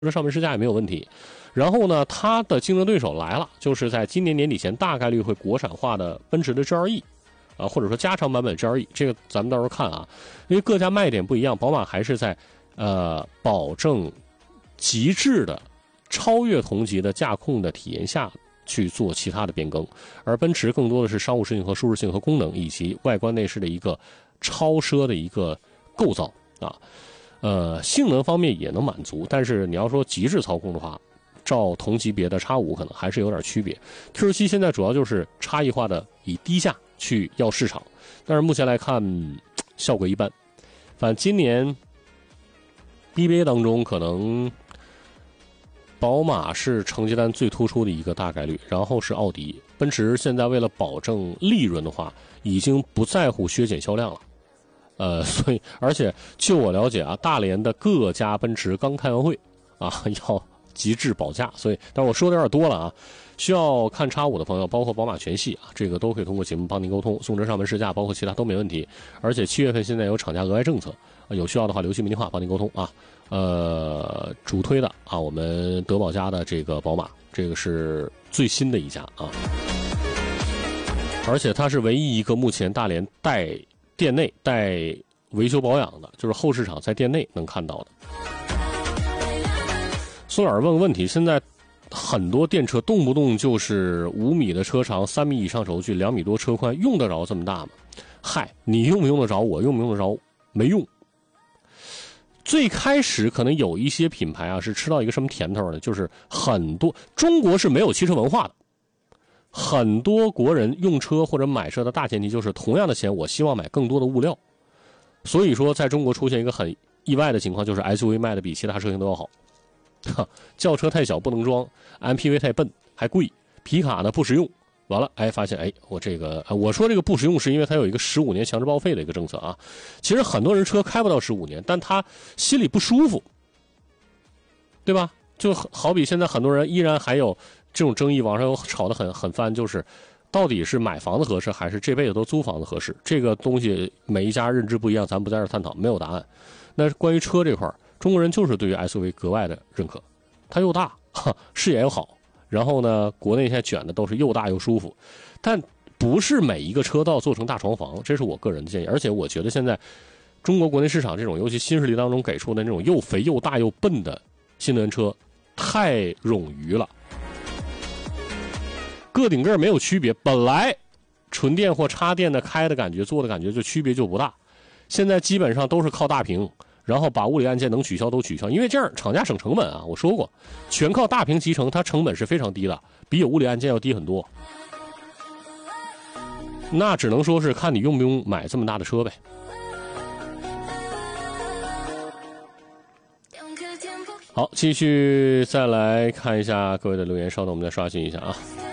上门试驾也没有问题。然后呢，它的竞争对手来了，就是在今年年底前大概率会国产化的奔驰的 GLE。或者说加长版本 GLE， 这个咱们到时候看啊，因为各家卖点不一样，宝马还是在保证极致的超越同级的驾控的体验下去做其他的变更，而奔驰更多的是商务适性和舒适性和功能，以及外观内饰的一个超奢的一个构造啊。性能方面也能满足，但是你要说极致操控的话，照同级别的 X5 可能还是有点区别。Q7 现在主要就是差异化的以低价去要市场，但是目前来看效果一般。反正今年 BBA 当中可能宝马是成绩单最突出的一个大概率，然后是奥迪。奔驰现在为了保证利润的话，已经不在乎削减销量了。所以而且就我了解啊，大连的各家奔驰刚开完会啊，要极致保价，所以但是我说的有点多了啊。需要看 X5 的朋友，包括宝马全系啊，这个都可以通过节目帮您沟通，送车上门试驾，包括其他都没问题。而且7月份现在有厂家额外政策，有需要的话留信明电话帮您沟通啊。主推的啊，我们德保家的这个宝马，这个是最新的一家啊，而且它是唯一一个目前大连店内带维修保养的，就是后市场在店内能看到的。宋老师问个问题，现在很多电车动不动就是5米的车长，3米以上轴距，2米多车宽，用得着这么大吗？嗨，你用不用得着，我用不用得着，没用。最开始可能有一些品牌啊是吃到一个什么甜头呢？就是很多中国是没有汽车文化的，很多国人用车或者买车的大前提就是同样的钱，我希望买更多的物料。所以说，在中国出现一个很意外的情况，就是 SUV 卖的比其他车型都要好。轿车太小不能装， MPV 太笨还贵，皮卡呢不实用。完了，发现我说这个不实用是因为它有一个15年强制报废的一个政策啊。其实很多人车开不到15年，但他心里不舒服，对吧？就好比现在很多人依然还有这种争议，网上有吵得很翻，就是到底是买房子合适还是这辈子都租房子合适？这个东西每一家认知不一样，咱不在这探讨，没有答案。那关于车这块，中国人就是对于 SUV 格外的认可，它又大，视野又好。然后呢，国内现在卷的都是又大又舒服，但不是每一个车道做成大床房，这是我个人的建议。而且我觉得现在中国国内市场这种，尤其新势力当中给出的那种又肥又大又笨的新能源车太冗余了，个顶个没有区别。本来纯电或插电的开的感觉、做的感觉就区别就不大，现在基本上都是靠大屏。然后把物理按键能取消都取消，因为这样厂家省成本啊。我说过，全靠大屏集成，它成本是非常低的，比有物理按键要低很多。那只能说是看你用不用买这么大的车呗。好，继续再来看一下各位的留言，稍等，我们再刷新一下啊。